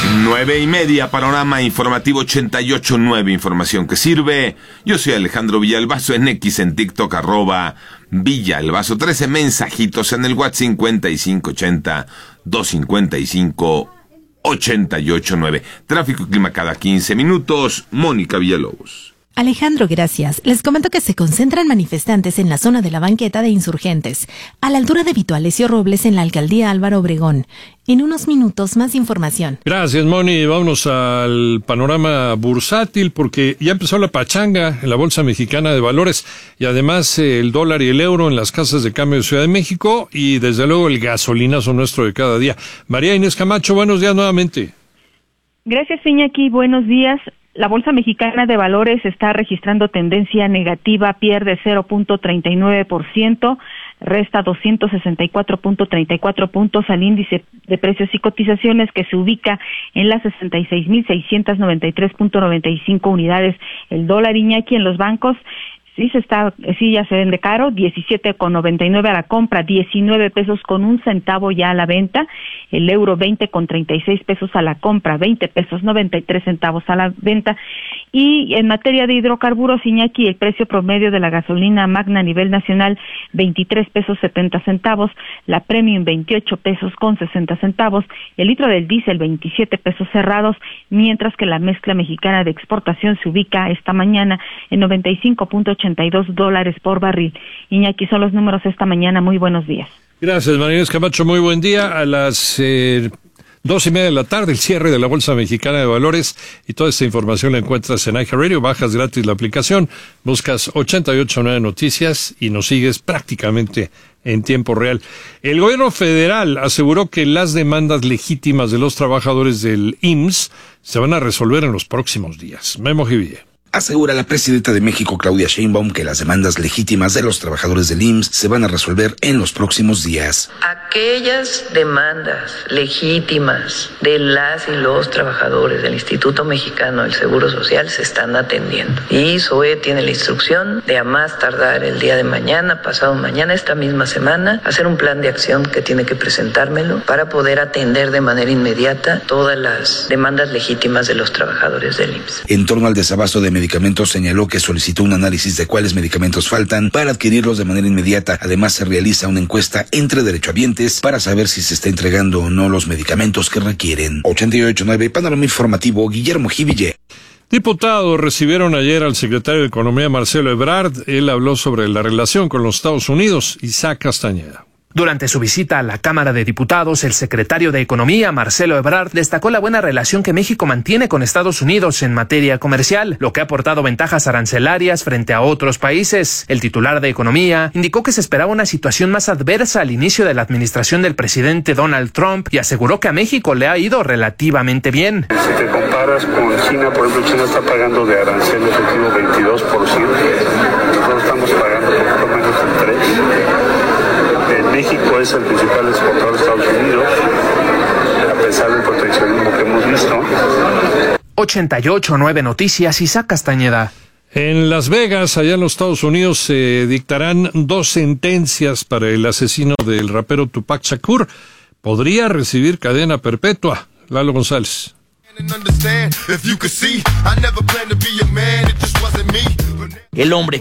9:30, panorama informativo 88.9, información que sirve. Yo soy Alejandro Villalbazo, en X, en TikTok, @Villalbazo. 13 mensajitos en el WhatsApp 5580-255-889. Tráfico y clima cada 15 minutos. Mónica Villalobos. Alejandro, gracias. Les comento que se concentran manifestantes en la zona de la banqueta de Insurgentes, a la altura de Vito Alessio Robles, en la alcaldía Álvaro Obregón. En unos minutos, más información. Gracias, Moni. Vámonos al panorama bursátil, porque ya empezó la pachanga en la Bolsa Mexicana de Valores, y además el dólar y el euro en las casas de cambio de Ciudad de México, y desde luego el gasolinazo nuestro de cada día. María Inés Camacho, buenos días nuevamente. Gracias, Iñaki. Buenos días. La Bolsa Mexicana de Valores está registrando tendencia negativa, pierde 0.39%, resta 264.34 puntos al índice de precios y cotizaciones, que se ubica en las 66.693.95 unidades. El dólar, Iñaki, en los bancos sí ya se vende caro, 17.99 a la compra, 19 pesos con un centavo ya a la venta. El euro, 20.36 pesos a la compra, 20 pesos 93 centavos a la venta. Y en materia de hidrocarburos, Iñaki, el precio promedio de la gasolina magna a nivel nacional, 23 pesos 70 centavos, la premium 28 pesos con 60 centavos, el litro del diésel 27 pesos cerrados, mientras que la mezcla mexicana de exportación se ubica esta mañana en $95.82 por barril. Iñaki, son los números esta mañana. Muy buenos días. Gracias, María Inés Camacho. Muy buen día. A las 2:30 de la tarde, el cierre de la Bolsa Mexicana de Valores, y toda esta información la encuentras en iHeartRadio. Bajas gratis la aplicación, buscas 88.9 Noticias y nos sigues prácticamente en tiempo real. El gobierno federal aseguró que las demandas legítimas de los trabajadores del IMSS se van a resolver en los próximos días. Memo Jiville. Asegura la presidenta de México, Claudia Sheinbaum, que las demandas legítimas de los trabajadores del IMSS se van a resolver en los próximos días. Aquellas demandas legítimas de las y los trabajadores del Instituto Mexicano del Seguro Social se están atendiendo. Y SOE tiene la instrucción de, a más tardar el día de mañana, pasado mañana, esta misma semana, hacer un plan de acción que tiene que presentármelo para poder atender de manera inmediata todas las demandas legítimas de los trabajadores del IMSS. En torno al desabasto de medicamentos, señaló que solicitó un análisis de cuáles medicamentos faltan para adquirirlos de manera inmediata. Además, se realiza una encuesta entre derechohabientes para saber si se está entregando o no los medicamentos que requieren. 88.9, panorama informativo, Guillermo Jiville. Diputados recibieron ayer al secretario de Economía, Marcelo Ebrard. Él habló sobre la relación con los Estados Unidos. Isaac Castañeda. Durante su visita a la Cámara de Diputados, el secretario de Economía, Marcelo Ebrard, destacó la buena relación que México mantiene con Estados Unidos en materia comercial, lo que ha aportado ventajas arancelarias frente a otros países. El titular de Economía indicó que se esperaba una situación más adversa al inicio de la administración del presidente Donald Trump, y aseguró que a México le ha ido relativamente bien. Si te comparas con China, por ejemplo, China está pagando de arancel efectivo 22%, nosotros estamos pagando por lo menos el 3%. México es el principal exportador de Estados Unidos, a pesar del proteccionismo que hemos visto. 88.9 Noticias, Isaac Castañeda. En Las Vegas, allá en los Estados Unidos, se dictarán 2 sentencias para el asesino del rapero Tupac Shakur. Podría recibir cadena perpetua. Lalo González. El hombre